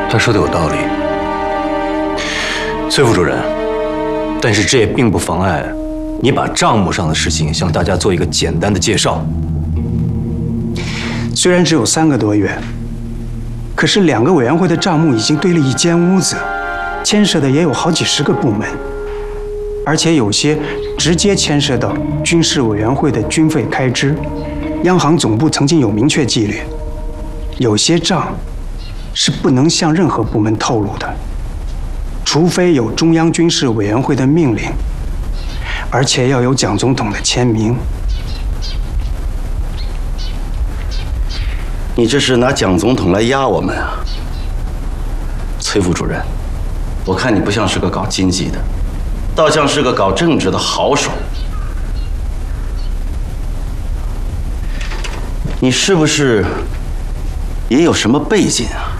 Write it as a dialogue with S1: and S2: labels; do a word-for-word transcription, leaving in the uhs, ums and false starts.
S1: 他说的有道理，崔副主任。但是这也并不妨碍你把账目上的事情向大家做一个简单的介绍。
S2: 虽然只有三个多月，可是两个委员会的账目已经堆了一间屋子，牵涉的也有好几十个部门，而且有些直接牵涉到军事委员会的军费开支，央行总部曾经有明确纪律，有些账是不能向任何部门透露的，除非有中央军事委员会的命令，而且要有蒋总统的签名。
S3: 你这是拿蒋总统来压我们啊，崔副主任，我看你不像是个搞经济的，倒像是个搞政治的好手。你是不是也有什么背景啊？